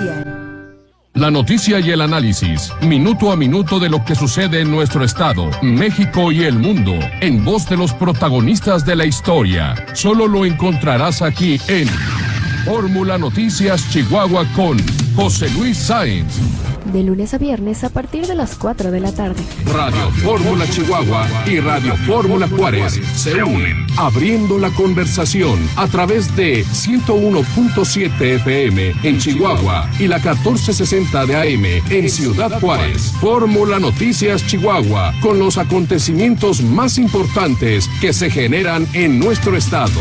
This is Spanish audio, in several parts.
noticia. La noticia y el análisis, minuto a minuto de lo que sucede en nuestro estado, México y el mundo, en voz de los protagonistas de la historia. Solo lo encontrarás aquí en Fórmula Noticias Chihuahua con José Luis Sáenz. De lunes a viernes a partir de las 4 de la tarde. Radio Fórmula Chihuahua y Radio Fórmula Juárez se unen, abriendo la conversación a través de 101.7 FM en Chihuahua y la 1460 de AM en Ciudad Juárez. Fórmula Noticias Chihuahua, con los acontecimientos más importantes que se generan en nuestro estado.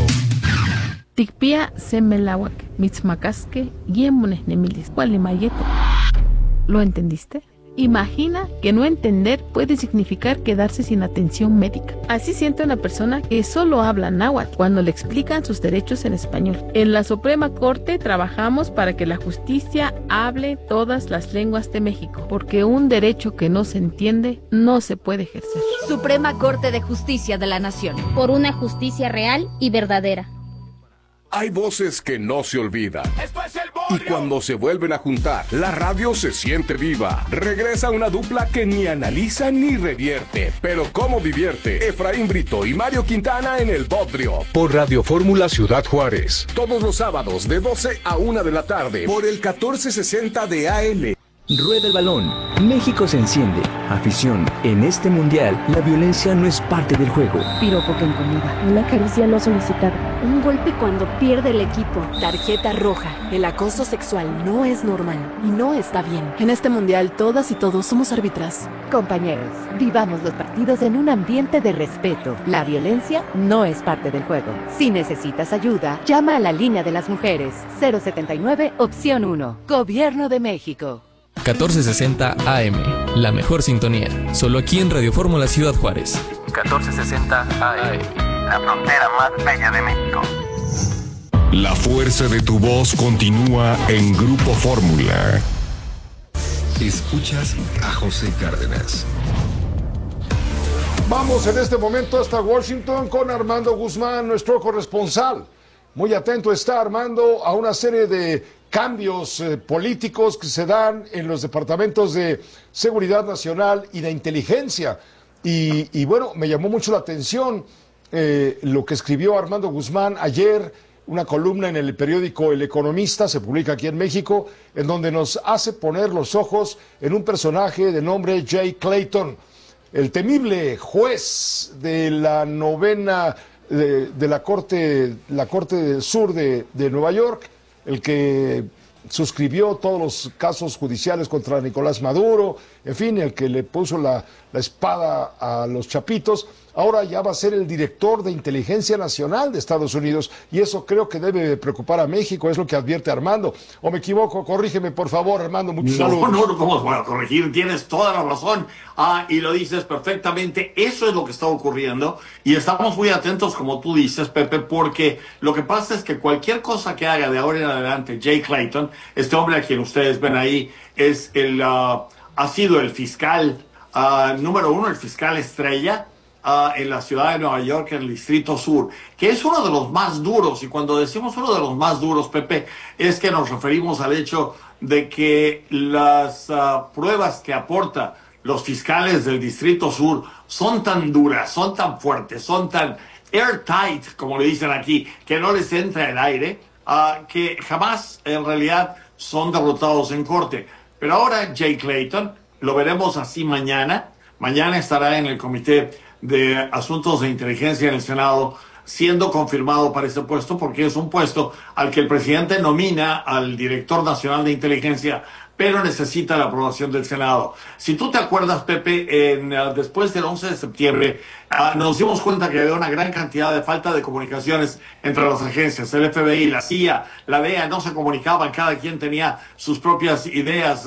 Tikpia semelawak, mitzmacasque, yemones nemilis, gualimayeto. ¿Lo entendiste? Imagina que no entender puede significar quedarse sin atención médica. Así siente una persona que solo habla náhuatl cuando le explican sus derechos en español. En la Suprema Corte trabajamos para que la justicia hable todas las lenguas de México, porque un derecho que no se entiende no se puede ejercer. Suprema Corte de Justicia de la Nación. Por una justicia real y verdadera. Hay voces que no se olvidan. Y cuando se vuelven a juntar, la radio se siente viva. Regresa una dupla que ni analiza ni revierte. Pero ¿cómo divierte? Efraín Brito y Mario Quintana en El Bodrio. Por Radio Fórmula Ciudad Juárez. Todos los sábados de 12 a 1 de la tarde. Por el 1460 de AM. Rueda el balón. México se enciende. Afición. En este mundial, la violencia no es parte del juego. Piropo que incomoda. Una caricia no solicitada. Un golpe cuando pierde el equipo. Tarjeta roja. El acoso sexual no es normal y no está bien. En este mundial, todas y todos somos árbitras. Compañeros, vivamos los partidos en un ambiente de respeto. La violencia no es parte del juego. Si necesitas ayuda, llama a la línea de las mujeres. 079, opción 1. Gobierno de México. 1460 AM, la mejor sintonía. Solo aquí en Radio Fórmula Ciudad Juárez. 1460 AM, la frontera más bella de México. La fuerza de tu voz continúa en Grupo Fórmula. Escuchas a José Cárdenas. Vamos en este momento hasta Washington con Armando Guzmán, nuestro corresponsal. Muy atento está Armando a una serie de cambios políticos que se dan en los departamentos de Seguridad Nacional y de Inteligencia. Y bueno, me llamó mucho la atención lo que escribió Armando Guzmán ayer, una columna en el periódico El Economista, se publica aquí en México, en donde nos hace poner los ojos en un personaje de nombre Jay Clayton, el temible juez de la novena de la Corte del Sur de Nueva York, el que suscribió todos los casos judiciales contra Nicolás Maduro, en fin, el que le puso la espada a los chapitos. Ahora ya va a ser el director de Inteligencia Nacional de Estados Unidos, y eso creo que debe preocupar a México, es lo que advierte Armando. ¿O me equivoco? Corrígeme, por favor, Armando. Muchos saludos. No, ¿cómo os voy a corregir? Tienes toda la razón. Y lo dices perfectamente. Eso es lo que está ocurriendo, y estamos muy atentos, como tú dices, Pepe, porque lo que pasa es que cualquier cosa que haga de ahora en adelante Jay Clayton, este hombre a quien ustedes ven ahí, es ha sido el fiscal número 1, el fiscal estrella, en la ciudad de Nueva York, en el Distrito Sur, que es uno de los más duros. Y cuando decimos uno de los más duros, Pepe, es que nos referimos al hecho de que las pruebas que aporta los fiscales del Distrito Sur son tan duras, son tan fuertes, son tan airtight, como le dicen aquí, que no les entra el aire, que jamás en realidad son derrotados en corte. Pero ahora Jay Clayton, lo veremos así mañana. Mañana estará en el Comité de Asuntos de Inteligencia en el Senado, siendo confirmado para este puesto, porque es un puesto al que el presidente nomina al director nacional de inteligencia, pero necesita la aprobación del Senado. Si tú te acuerdas, Pepe, después del 11 de septiembre, nos dimos cuenta que había una gran cantidad de falta de comunicaciones entre las agencias, el FBI, la CIA, la DEA, no se comunicaban, cada quien tenía sus propias ideas,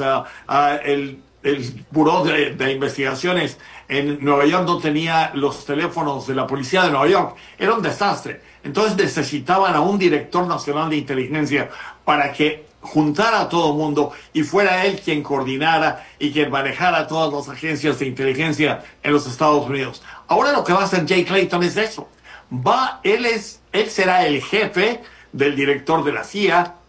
el Buró de Investigaciones en Nueva York no tenía los teléfonos de la policía de Nueva York. Era un desastre. Entonces necesitaban a un director nacional de inteligencia para que juntara a todo el mundo y fuera él quien coordinara y quien manejara todas las agencias de inteligencia en los Estados Unidos. Ahora lo que va a hacer Jay Clayton es eso. Él será el jefe del director de la CIA,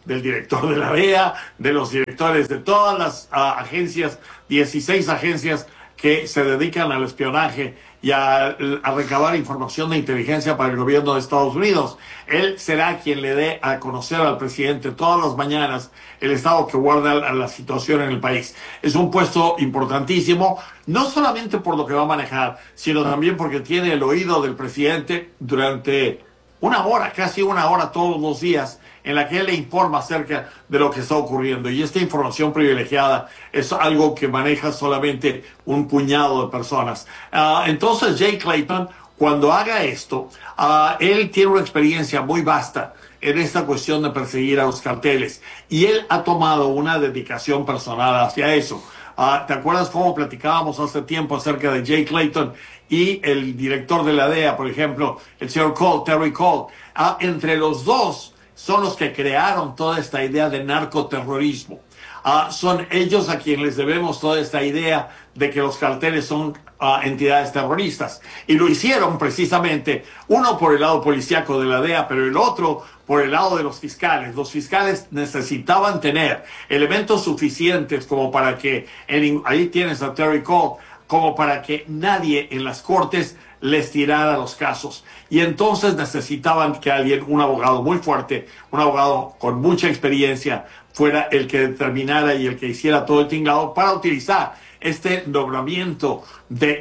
del director de la DEA, de los directores de todas las agencias, 16 agencias que se dedican al espionaje y a recabar información de inteligencia para el gobierno de Estados Unidos. Él será quien le dé a conocer al presidente todas las mañanas el estado que guarda la situación en el país. Es un puesto importantísimo, no solamente por lo que va a manejar, sino también porque tiene el oído del presidente durante una hora, casi una hora todos los días, en la que él le informa acerca de lo que está ocurriendo. Y esta información privilegiada es algo que maneja solamente un puñado de personas. Entonces Jay Clayton, cuando haga esto, él tiene una experiencia muy vasta en esta cuestión de perseguir a los carteles. Y él ha tomado una dedicación personal hacia eso. ¿Te acuerdas cómo platicábamos hace tiempo acerca de Jay Clayton y el director de la DEA, por ejemplo, el señor Cole, Terry Cole? Entre los dos son los que crearon toda esta idea de narcoterrorismo. Son ellos a quienes les debemos toda esta idea de que los carteles son entidades terroristas. Y lo hicieron precisamente, uno por el lado policíaco de la DEA, pero el otro por el lado de los fiscales. Los fiscales necesitaban tener elementos suficientes como para que, ahí tienes a Terry Cole, como para que nadie en las cortes les tirara los casos. Y entonces necesitaban que alguien, un abogado muy fuerte, un abogado con mucha experiencia, fuera el que determinara y el que hiciera todo el tinglado para utilizar este nombramiento de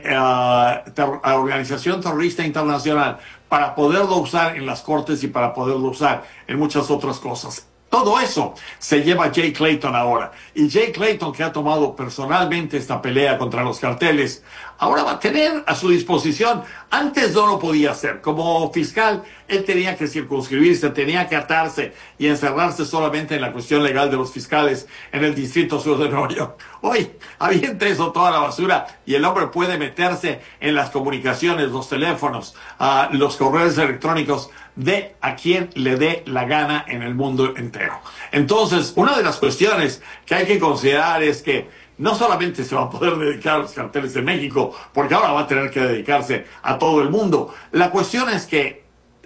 organización terrorista internacional para poderlo usar en las cortes y para poderlo usar en muchas otras cosas. Todo eso se lleva Jay Clayton ahora. Y Jay Clayton, que ha tomado personalmente esta pelea contra los carteles, ahora va a tener a su disposición. Antes no lo podía hacer. Como fiscal, él tenía que circunscribirse, tenía que atarse y encerrarse solamente en la cuestión legal de los fiscales en el Distrito Sur de Nueva York. Hoy, avienta eso toda la basura y el hombre puede meterse en las comunicaciones, los teléfonos, los correos electrónicos de a quien le dé la gana en el mundo entero. Entonces, una de las cuestiones que hay que considerar es que no solamente se va a poder dedicar a los carteles de México, porque ahora va a tener que dedicarse a todo el mundo. La cuestión es que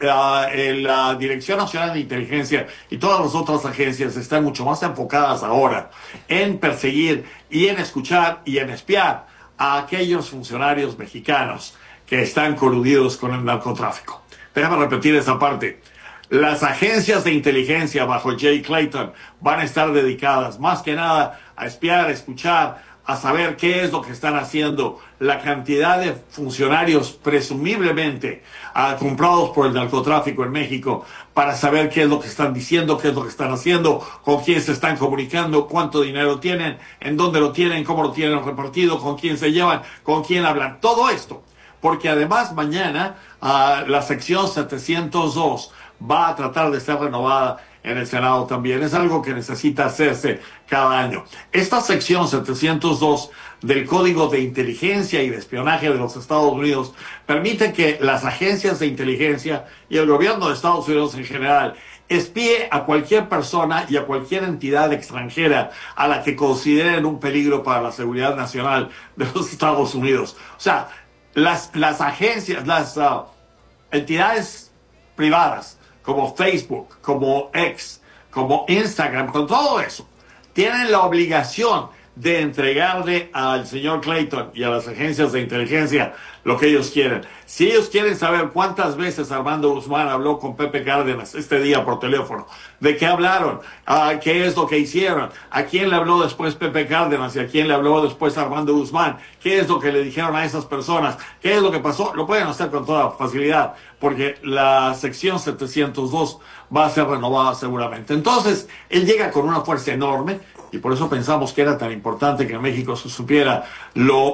la Dirección Nacional de Inteligencia y todas las otras agencias están mucho más enfocadas ahora en perseguir y en escuchar y en espiar a aquellos funcionarios mexicanos que están coludidos con el narcotráfico. Déjame repetir esa parte. Las agencias de inteligencia bajo Jay Clayton van a estar dedicadas más que nada a espiar, a escuchar, a saber qué es lo que están haciendo la cantidad de funcionarios presumiblemente comprados por el narcotráfico en México, para saber qué es lo que están diciendo, qué es lo que están haciendo, con quién se están comunicando, cuánto dinero tienen, en dónde lo tienen, cómo lo tienen repartido, con quién se llevan, con quién hablan. Todo esto. Porque además mañana la sección 702 va a tratar de ser renovada en el Senado también. Es algo que necesita hacerse cada año. Esta sección 702 del Código de Inteligencia y de Espionaje de los Estados Unidos permite que las agencias de inteligencia y el gobierno de Estados Unidos en general espíe a cualquier persona y a cualquier entidad extranjera a la que consideren un peligro para la seguridad nacional de los Estados Unidos. O sea, las agencias, las entidades privadas, como Facebook, como X, como Instagram, con todo eso, tienen la obligación de entregarle al señor Clayton y a las agencias de inteligencia lo que ellos quieren. Si ellos quieren saber cuántas veces Armando Guzmán habló con Pepe Cárdenas este día por teléfono, de qué hablaron, qué es lo que hicieron, a quién le habló después Pepe Cárdenas y a quién le habló después Armando Guzmán, qué es lo que le dijeron a esas personas, qué es lo que pasó, lo pueden hacer con toda facilidad, porque la sección 702 va a ser renovada seguramente. Entonces, él llega con una fuerza enorme, y por eso pensamos que era tan importante que en México se supiera lo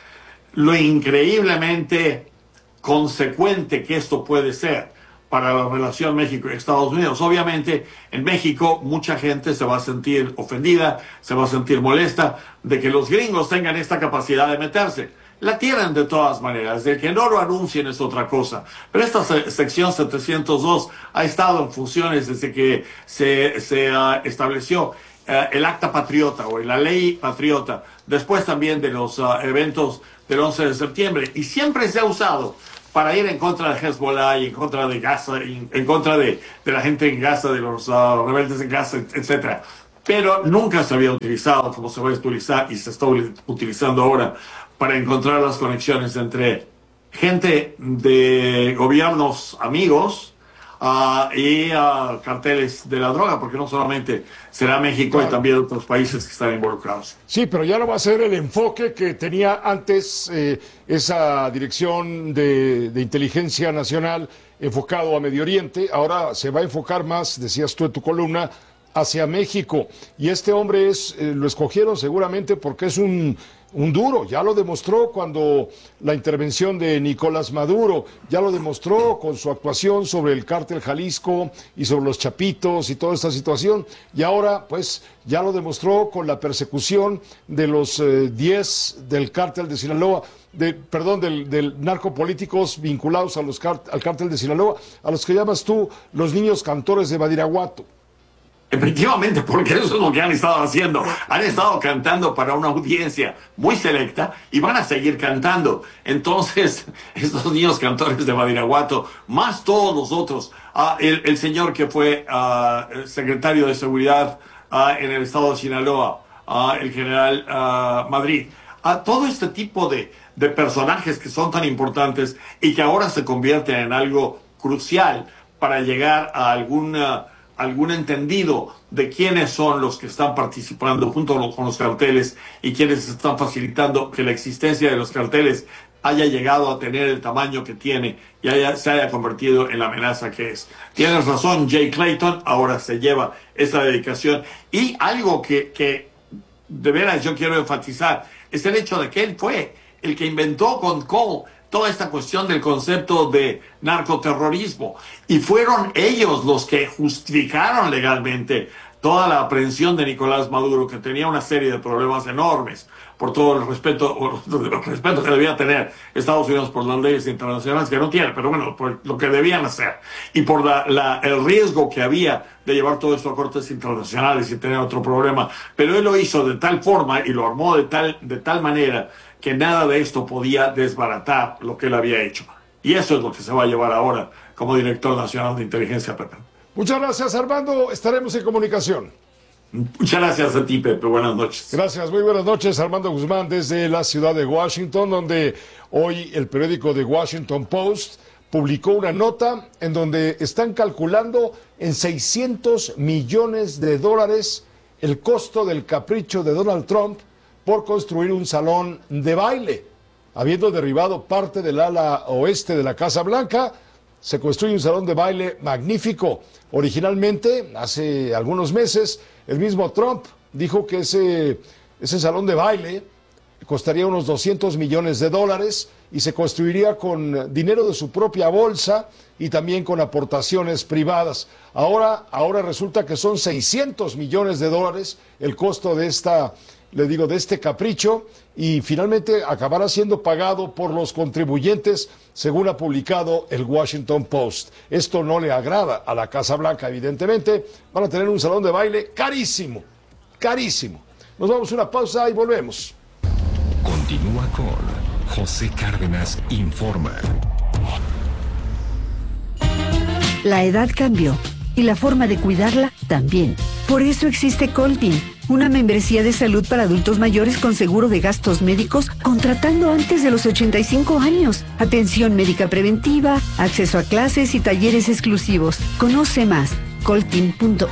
increíblemente consecuente que esto puede ser para la relación México y Estados Unidos. Obviamente, en México mucha gente se va a sentir ofendida, se va a sentir molesta de que los gringos tengan esta capacidad de meterse. La tienen de todas maneras, de que no lo anuncien es otra cosa. Pero esta sección 702 ha estado en funciones desde que se estableció el Acta Patriota o la Ley Patriota, después también de los eventos del 11 de septiembre, y siempre se ha usado para ir en contra de Hezbollah y en contra de Gaza, y en contra de la gente en Gaza, de los rebeldes en Gaza, etcétera. Pero nunca se había utilizado como se va a utilizar y se está utilizando ahora para encontrar las conexiones entre gente de gobiernos amigos y carteles de la droga, porque no solamente será México, claro, y también otros países que están involucrados. Sí, pero ya no va a ser el enfoque que tenía antes esa dirección de inteligencia nacional enfocado a Medio Oriente. Ahora se va a enfocar más, decías tú en tu columna, hacia México. Y este hombre lo escogieron seguramente porque es un duro, ya lo demostró cuando la intervención de Nicolás Maduro, ya lo demostró con su actuación sobre el cártel Jalisco y sobre los Chapitos y toda esta situación, y ahora pues ya lo demostró con la persecución de los 10 del cártel de Sinaloa, del narcopolíticos vinculados a al cártel de Sinaloa, a los que llamas tú los niños cantores de Badiraguato. Efectivamente, porque eso es lo que han estado haciendo. Han estado cantando para una audiencia muy selecta y van a seguir cantando. Entonces, estos niños cantores de Badiraguato, más todos los otros, el señor que fue secretario de Seguridad en el estado de Sinaloa, el general Madrid, todo este tipo de personajes que son tan importantes y que ahora se convierten en algo crucial para llegar a algún entendido de quiénes son los que están participando junto con los carteles y quienes están facilitando que la existencia de los carteles haya llegado a tener el tamaño que tiene y se haya convertido en la amenaza que es. Tienes razón, Jay Clayton ahora se lleva esa dedicación. Y algo que de veras yo quiero enfatizar es el hecho de que él fue el que inventó con Cole toda esta cuestión del concepto de narcoterrorismo. Y fueron ellos los que justificaron legalmente toda la aprehensión de Nicolás Maduro, que tenía una serie de problemas enormes, por todo el respeto que debía tener Estados Unidos por las leyes internacionales, que no tiene, pero bueno, por lo que debían hacer, y por el riesgo que había de llevar todo esto a cortes internacionales y tener otro problema. Pero él lo hizo de tal forma y lo armó de tal manera que nada de esto podía desbaratar lo que él había hecho. Y eso es lo que se va a llevar ahora como director nacional de inteligencia, Pepe. Muchas gracias, Armando. Estaremos en comunicación. Muchas gracias a ti, Pepe. Buenas noches. Gracias, muy buenas noches. Armando Guzmán desde la ciudad de Washington, donde hoy el periódico The Washington Post publicó una nota en donde están calculando en $600 millones el costo del capricho de Donald Trump por construir un salón de baile. Habiendo derribado parte del ala oeste de la Casa Blanca, se construye un salón de baile magnífico. Originalmente, hace algunos meses, el mismo Trump dijo que ese salón de baile costaría unos $200 millones y se construiría con dinero de su propia bolsa y también con aportaciones privadas. Ahora resulta que son $600 millones el costo de este capricho, y finalmente acabará siendo pagado por los contribuyentes, según ha publicado el Washington Post. Esto no le agrada a la Casa Blanca, evidentemente. Van a tener un salón de baile carísimo, carísimo. Nos vamos a una pausa y volvemos. Continúa con José Cárdenas Informa. La edad cambió y la forma de cuidarla también. Por eso existe Coltin, una membresía de salud para adultos mayores con seguro de gastos médicos contratando antes de los 85 años. Atención médica preventiva, acceso a clases y talleres exclusivos. Conoce más, coltin.mx.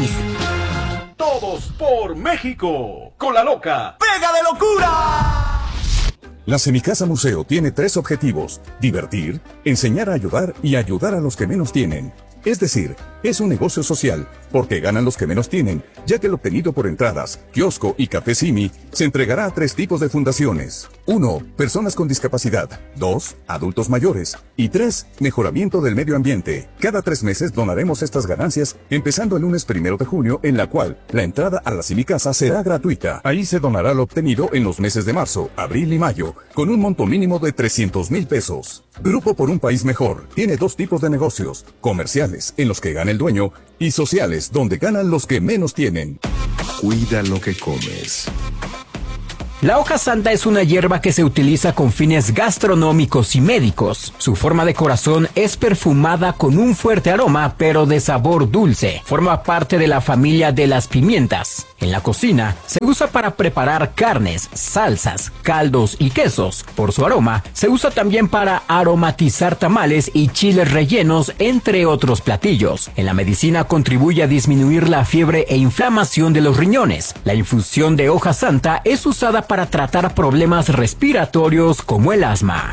Todos por México, con la loca ¡Pega de locura! La Semicasa Museo tiene 3 objetivos: divertir, enseñar a ayudar y ayudar a los que menos tienen. Es decir, es un negocio social, porque ganan los que menos tienen, ya que el obtenido por entradas, kiosco y café Simi se entregará a 3 tipos de fundaciones. 1. Personas con discapacidad. 2. Adultos mayores. Y 3. Mejoramiento del medio ambiente. Cada 3 meses donaremos estas ganancias, empezando el lunes 1 de junio, en la cual la entrada a la Semicasa será gratuita. Ahí se donará lo obtenido en los meses de marzo, abril y mayo, con un monto mínimo de 300,000 pesos. Grupo por un País Mejor tiene 2 tipos de negocios: comerciales, en los que gana el dueño, y sociales, donde ganan los que menos tienen. Cuida lo que comes. La hoja santa es una hierba que se utiliza con fines gastronómicos y médicos. Su forma de corazón es perfumada con un fuerte aroma, pero de sabor dulce. Forma parte de la familia de las pimientas. En la cocina, se usa para preparar carnes, salsas, caldos y quesos. Por su aroma, se usa también para aromatizar tamales y chiles rellenos, entre otros platillos. En la medicina contribuye a disminuir la fiebre e inflamación de los riñones. La infusión de hoja santa es usada para tratar problemas respiratorios como el asma.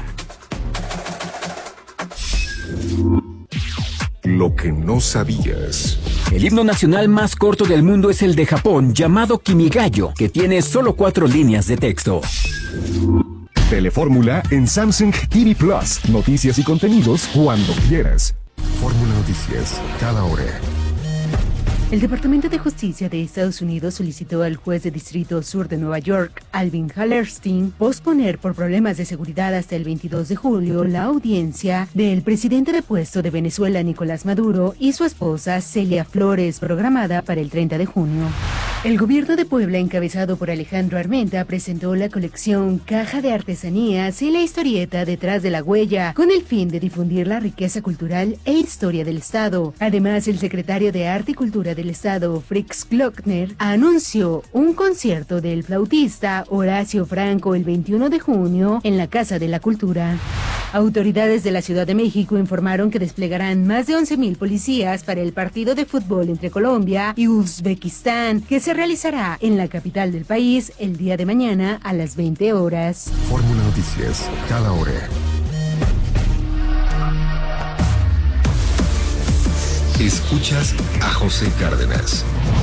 Lo que no sabías. El himno nacional más corto del mundo es el de Japón, llamado Kimigayo, que tiene solo 4 líneas de texto. Telefórmula en Samsung TV Plus. Noticias y contenidos cuando quieras. Fórmula Noticias, cada hora. El Departamento de Justicia de Estados Unidos solicitó al juez de Distrito Sur de Nueva York, Alvin Hallerstein, posponer por problemas de seguridad hasta el 22 de julio la audiencia del presidente depuesto de Venezuela, Nicolás Maduro, y su esposa, Celia Flores, programada para el 30 de junio. El gobierno de Puebla, encabezado por Alejandro Armenta, presentó la colección Caja de Artesanías y la historieta Detrás de la Huella, con el fin de difundir la riqueza cultural e historia del Estado. Además, el secretario de Arte y Cultura del Estado, Fritz Glockner, anunció un concierto del flautista Horacio Franco el 21 de junio en la Casa de la Cultura. Autoridades de la Ciudad de México informaron que desplegarán más de 11,000 policías para el partido de fútbol entre Colombia y Uzbekistán, que se realizará en la capital del país el día de mañana a las 20 horas. Fórmula Noticias, cada hora. Escuchas a José Cárdenas.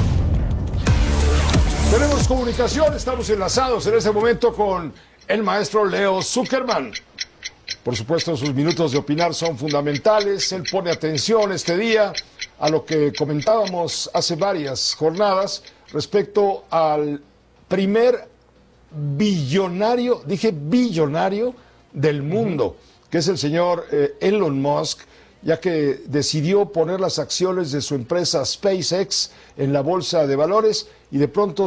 Tenemos comunicación, estamos enlazados en este momento con el maestro Leo Zuckerman. Por supuesto, sus minutos de opinar son fundamentales. Él pone atención este día a lo que comentábamos hace varias jornadas respecto al primer billonario, dije billonario del mundo, que es el señor Elon Musk, ya que decidió poner las acciones de su empresa SpaceX en la bolsa de valores y de pronto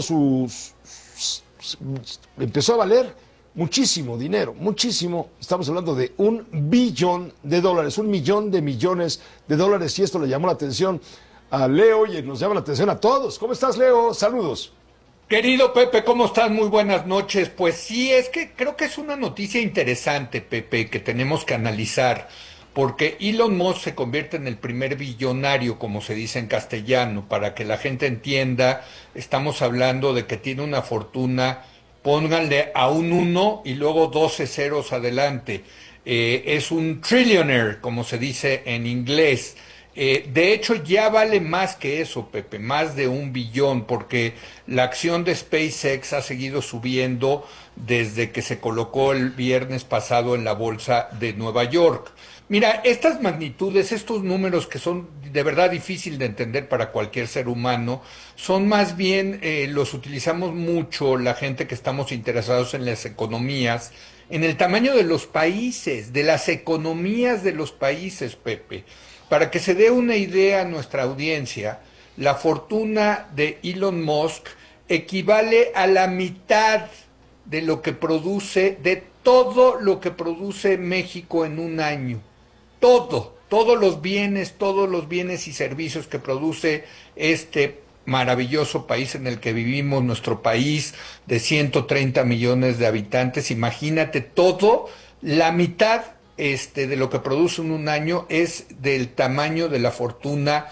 empezó a valer muchísimo dinero, muchísimo. Estamos hablando de $1 billón, $1 millón de millones de dólares, y esto le llamó la atención a Leo y nos llama la atención a todos. ¿Cómo estás, Leo? Saludos. Querido Pepe, ¿cómo estás? Muy buenas noches. Pues sí, es que creo que es una noticia interesante, Pepe, que tenemos que analizar, porque Elon Musk se convierte en el primer billonario, como se dice en castellano. Para que la gente entienda, estamos hablando de que tiene una fortuna, pónganle a un 1 y luego 12 ceros adelante. Es un trillionaire, como se dice en inglés. De hecho, ya vale más que eso, Pepe, más de $1 billón, porque la acción de SpaceX ha seguido subiendo desde que se colocó el viernes pasado en la bolsa de Nueva York. Mira, estas magnitudes, estos números que son de verdad difícil de entender para cualquier ser humano, son más bien, los utilizamos mucho la gente que estamos interesados en las economías, en el tamaño de los países, de las economías de los países, Pepe. Para que se dé una idea a nuestra audiencia, la fortuna de Elon Musk equivale a la mitad de lo que produce, de todo lo que produce México en un año. Todos los bienes y servicios que produce este maravilloso país en el que vivimos, nuestro país de 130 millones de habitantes. Imagínate todo, la mitad de lo que produce en un año es del tamaño de la fortuna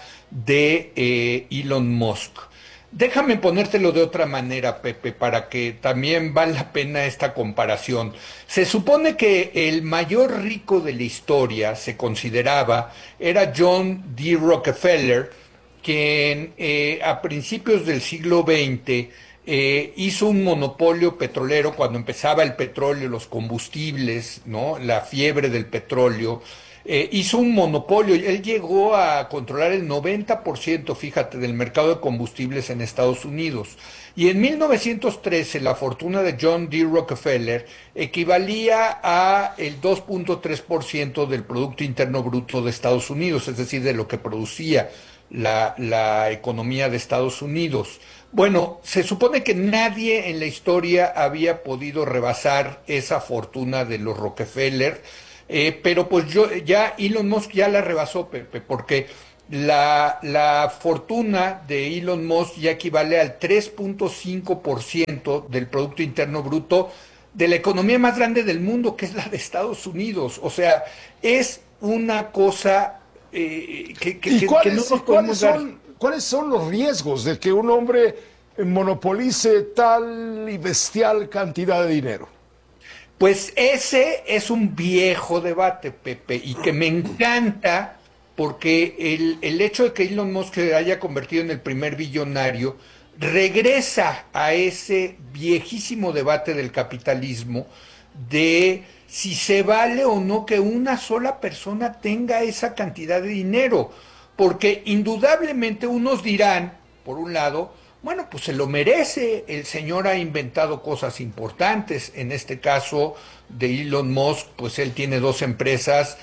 de Elon Musk. Déjame ponértelo de otra manera, Pepe, para que también valga la pena esta comparación. Se supone que el mayor rico de la historia, se consideraba, era John D. Rockefeller, quien a principios del siglo XX hizo un monopolio petrolero cuando empezaba el petróleo, los combustibles, ¿no? La fiebre del petróleo. Hizo un monopolio, él llegó a controlar el 90%, fíjate, del mercado de combustibles en Estados Unidos. Y en 1913 la fortuna de John D. Rockefeller equivalía a el 2.3% del Producto Interno Bruto de Estados Unidos, es decir, de lo que producía la economía de Estados Unidos. Bueno, se supone que nadie en la historia había podido rebasar esa fortuna de los Rockefeller, pero pues Elon Musk ya la rebasó, Pepe, porque la fortuna de Elon Musk ya equivale al 3.5% del Producto Interno Bruto de la economía más grande del mundo, que es la de Estados Unidos. O sea, es una cosa que no nos podemos dar. ¿Cuáles son los riesgos de que un hombre monopolice tal y bestial cantidad de dinero? Pues ese es un viejo debate, Pepe, y que me encanta porque el hecho de que Elon Musk se haya convertido en el primer billonario regresa a ese viejísimo debate del capitalismo de si se vale o no que una sola persona tenga esa cantidad de dinero. Porque indudablemente unos dirán, por un lado, bueno, pues se lo merece, el señor ha inventado cosas importantes, en este caso de Elon Musk, pues él tiene dos empresas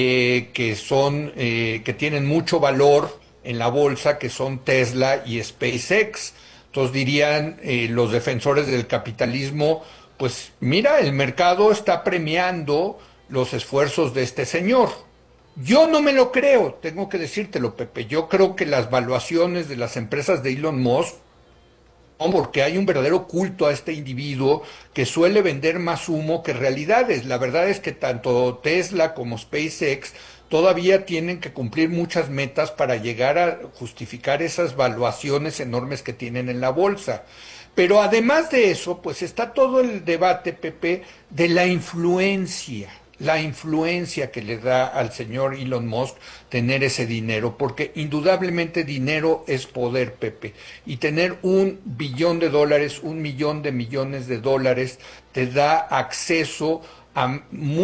que tienen mucho valor en la bolsa, que son Tesla y SpaceX. Entonces dirían los defensores del capitalismo, pues mira, el mercado está premiando los esfuerzos de este señor. Yo no me lo creo, tengo que decírtelo, Pepe. Yo creo que las valuaciones de las empresas de Elon Musk, porque hay un verdadero culto a este individuo que suele vender más humo que realidades. La verdad es que tanto Tesla como SpaceX todavía tienen que cumplir muchas metas para llegar a justificar esas valuaciones enormes que tienen en la bolsa. Pero además de eso, pues está todo el debate, Pepe, de la influencia que le da al señor Elon Musk tener ese dinero, porque indudablemente dinero es poder, Pepe, y tener $1 billón, $1 millón de millones de dólares, te da acceso a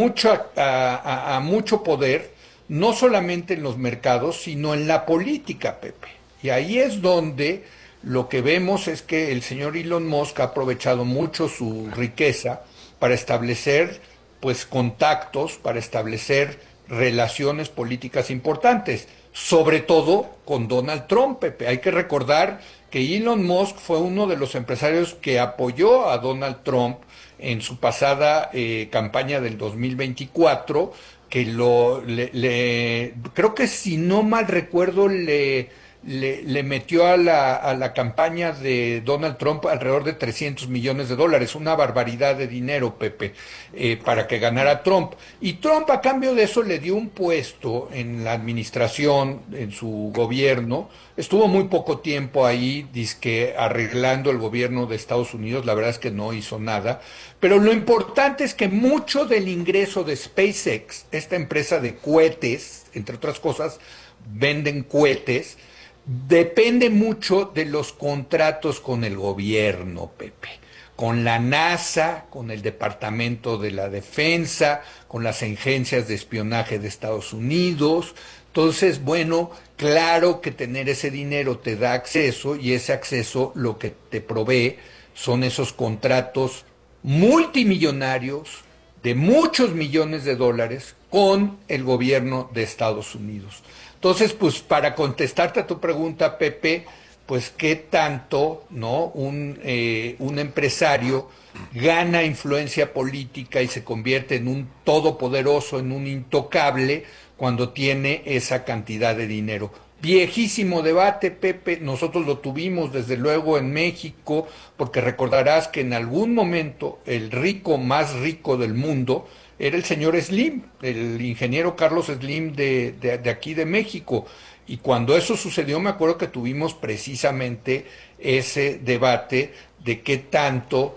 mucho poder, no solamente en los mercados, sino en la política, Pepe. Y ahí es donde lo que vemos es que el señor Elon Musk ha aprovechado mucho su riqueza para establecer pues contactos, para establecer relaciones políticas importantes, sobre todo con Donald Trump, Pepe. Hay que recordar que Elon Musk fue uno de los empresarios que apoyó a Donald Trump en su pasada campaña del 2024, que creo que si no mal recuerdo le metió a la campaña de Donald Trump alrededor de $300 millones, una barbaridad de dinero, Pepe, para que ganara Trump. Y Trump a cambio de eso le dio un puesto en la administración, en su gobierno. Estuvo muy poco tiempo ahí, dizque arreglando el gobierno de Estados Unidos, la verdad es que no hizo nada. Pero lo importante es que mucho del ingreso de SpaceX, esta empresa de cohetes, entre otras cosas, venden cohetes, depende mucho de los contratos con el gobierno, Pepe, con la NASA, con el Departamento de la Defensa, con las agencias de espionaje de Estados Unidos. Entonces, bueno, claro que tener ese dinero te da acceso, y ese acceso lo que te provee son esos contratos multimillonarios de muchos millones de dólares con el gobierno de Estados Unidos. Entonces, pues para contestarte a tu pregunta, Pepe, pues qué tanto, ¿no? Un empresario gana influencia política y se convierte en un todopoderoso, en un intocable, cuando tiene esa cantidad de dinero. Viejísimo debate, Pepe, nosotros lo tuvimos desde luego en México, porque recordarás que en algún momento el rico más rico del mundo era el señor Slim, el ingeniero Carlos Slim de aquí de México. Y cuando eso sucedió, me acuerdo que tuvimos precisamente ese debate de qué tanto,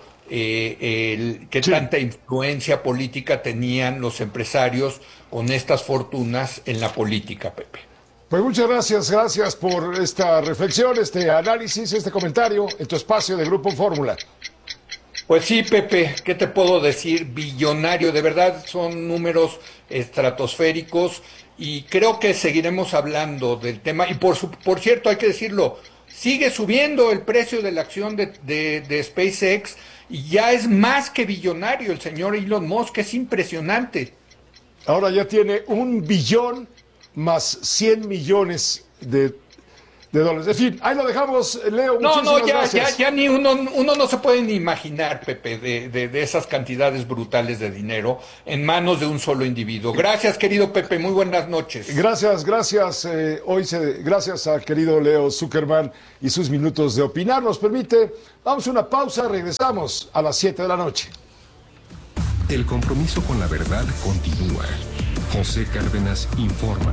tanta influencia política tenían los empresarios con estas fortunas en la política, Pepe. Pues muchas gracias por esta reflexión, este análisis, este comentario en tu espacio de Grupo Fórmula. Pues sí, Pepe, ¿qué te puedo decir? Billonario, de verdad son números estratosféricos, y creo que seguiremos hablando del tema. Y por cierto, hay que decirlo, sigue subiendo el precio de la acción de SpaceX, y ya es más que billonario el señor Elon Musk, es impresionante. Ahora ya tiene $1 billón más 100 millones de dólares. En fin, ahí lo dejamos, Leo. No, gracias. ya ni uno no se puede ni imaginar, Pepe, de esas cantidades brutales de dinero en manos de un solo individuo. Gracias, querido Pepe, muy buenas noches. Gracias. Gracias a querido Leo Zuckerman y sus minutos de opinar. Nos permite, vamos a una pausa, regresamos a las 7 de la noche. El compromiso con la verdad continúa. José Cárdenas informa.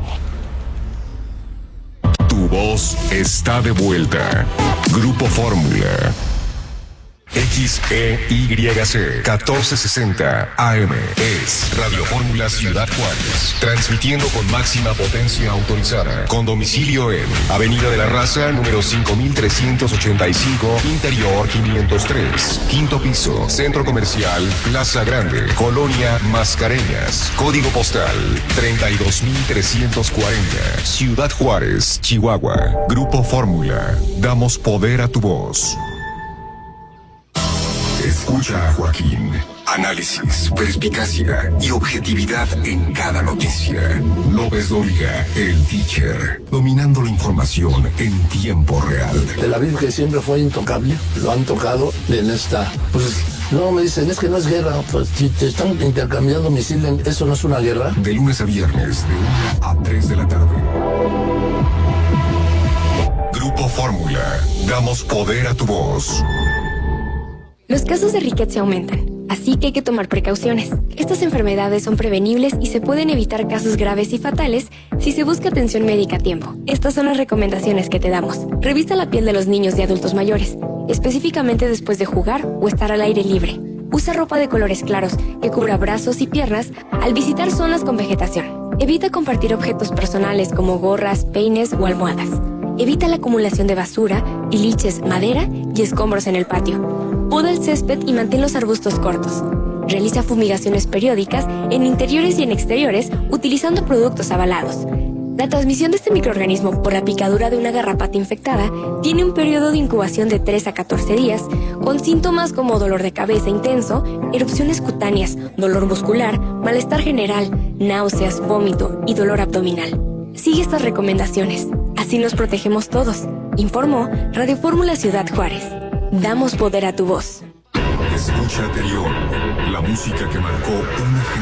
Tu voz está de vuelta. Grupo Fórmula. XEYC 1460 AM es Radio Fórmula Ciudad Juárez, transmitiendo con máxima potencia autorizada, con domicilio en Avenida de la Raza, número 5385, Interior 503, quinto piso, Centro Comercial Plaza Grande, Colonia Mascareñas, código postal 32340, Ciudad Juárez, Chihuahua. Grupo Fórmula, damos poder a tu voz. Escucha a Joaquín. Análisis, perspicacia y objetividad en cada noticia. López Dóriga, el teacher, dominando la información en tiempo real. Tel Aviv, que siempre fue intocable, lo han tocado en esta... Pues no, me dicen, es que no es guerra. Pues si te están intercambiando misiles, ¿eso no es una guerra? De lunes a viernes, de 1 a 3 de la tarde. Grupo Fórmula, damos poder a tu voz. Los casos de riqueza aumentan, así que hay que tomar precauciones. Estas enfermedades son prevenibles y se pueden evitar casos graves y fatales si se busca atención médica a tiempo. Estas son las recomendaciones que te damos. Revisa la piel de los niños y adultos mayores, específicamente después de jugar o estar al aire libre. Usa ropa de colores claros que cubra brazos y piernas al visitar zonas con vegetación. Evita compartir objetos personales como gorras, peines o almohadas. Evita la acumulación de basura, tiliches, madera y escombros en el patio. Poda el césped y mantén los arbustos cortos. Realiza fumigaciones periódicas en interiores y en exteriores utilizando productos avalados. La transmisión de este microorganismo por la picadura de una garrapata infectada tiene un periodo de incubación de 3 a 14 días, con síntomas como dolor de cabeza intenso, erupciones cutáneas, dolor muscular, malestar general, náuseas, vómito y dolor abdominal. Sigue estas recomendaciones. Así nos protegemos todos. Informó Radio Fórmula Ciudad Juárez. Damos poder a tu voz. Escucha Anterior, la música que marcó una generación.